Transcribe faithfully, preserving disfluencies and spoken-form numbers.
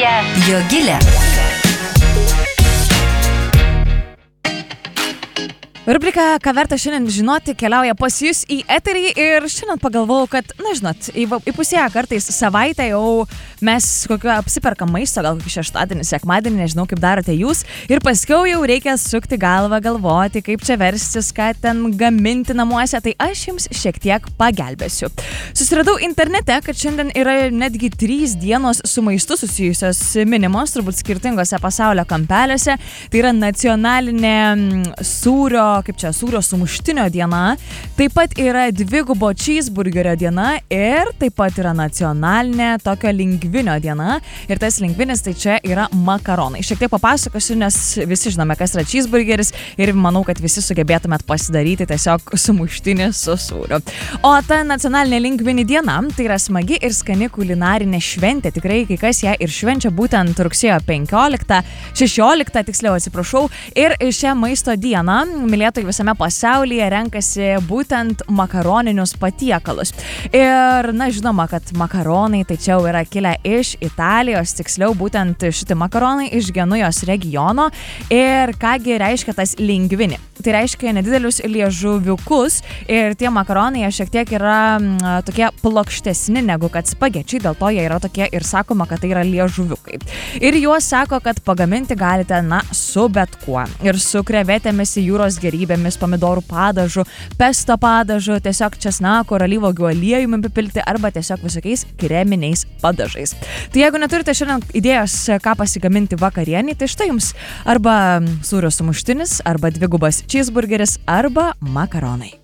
Gabija, Jogilė. Rubrika, ką verta šiandien žinoti, keliauja pas jūs į eterį ir šiandien pagalvojau, kad, na žinot, įpusėję kartais savaitę jau mes kokio apsiperkam maisto, gal kokį šeštadienį, sekmadienį, nežinau kaip darote jūs, ir paskiau jau reikia sukti galvą, galvoti, kaip čia verstis, ką ten gaminti namuose, tai aš jums šiek tiek pagelbėsiu. Susiradau internete, kad šiandien yra netgi trys dienos su maistu susijusios minimos, turbūt skirtingose pasaulio kampeliuose, tai yra nacionalinė sūrio kaip čia, sūrio sumuštinio diena, taip pat yra dvigubo cheeseburgerio diena ir taip pat yra nacionalinė tokio lingvinio diena. Ir tas lingvinis tai čia yra makaronai. Šiek tiek papasakosiu, nes visi žinome, kas yra cheeseburgeris ir manau, kad visi sugebėtumėt pasidaryti tiesiog sumuštinį su sūriu. O ta nacionalinė lingvinė diena tai yra smagi ir skani kulinarinė šventė. Tikrai kai kas ją ir švenčia būtent rugsėjo penkioliktą, šešioliktą, tiksliau atsiprašau. Ir šią maisto dieną mylėtojai visame pasaulyje renkasi būtent makaroninius patiekalus. Ir, na, žinoma, kad makaronai tai čia jau yra kilę iš Italijos, tiksliau būtent šitie makaronai iš Genujos regiono. Ir kągi reiškia tas lingvini? Tai reiškia nedidelius liežuviukus ir tie makaronai šiek tiek yra m, tokie plokštesni negu kad spagečiai, dėl to jie yra tokie ir sakoma, kad tai yra liežuviukai. Ir juos sako, kad pagaminti galite, na, su bet kuo. Ir su krevetėmis, jūros gerybėmis, pomidorų padažu, pesto padažu, tiesiog česnako ar alyvuogių aliejumi apipilti arba tiesiog visokiais kreminiais padažais. Tai jeigu neturite šiandien idėjos, ką pasigaminti vakarienį, tai štai jums arba sūrio sumuštinis, arba dvigubas cheeseburgeris, arba makaronai.